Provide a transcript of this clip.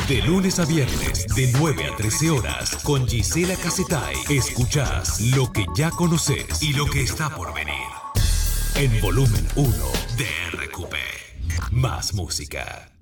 De lunes a viernes, de 9 a 13 horas, con Gisela Casetay. Escuchás lo que ya conoces y lo que está por venir. En Volumen 1 de RQP. Más música.